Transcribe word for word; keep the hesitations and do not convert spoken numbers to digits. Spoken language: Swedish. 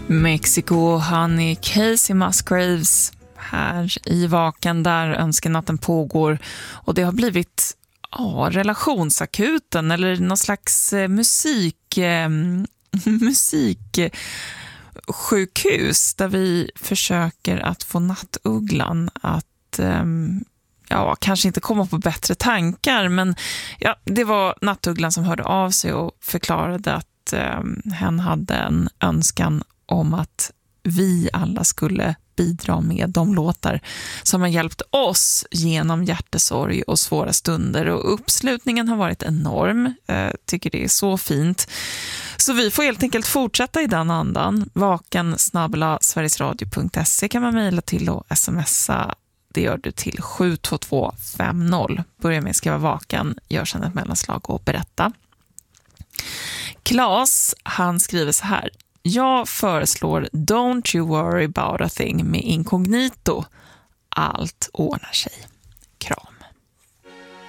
Mexiko, Honey, Casey Musgraves här i Vaken där önskenatten pågår, och det har blivit ja, relationsakuten eller någon slags eh, musik eh, musiksjukhus där vi försöker att få Nattugglan att eh, ja, kanske inte komma på bättre tankar, men ja, det var Nattugglan som hörde av sig och förklarade att eh, hen hade en önskan om att vi alla skulle bidra med de låtar som har hjälpt oss genom hjärtesorg och svåra stunder, och uppslutningen har varit enorm. Jag tycker det är så fint. Så vi får helt enkelt fortsätta i den andan. Vaken snabel-a sverigesradio punkt se kan man mejla till och smsa. Det gör du till sju två två fem noll. Börja med att skriva vaken, gör sedan ett mellanslag och berätta. Claes, han skriver så här: jag föreslår Don't You Worry About A Thing med Incognito. Allt ordnar sig.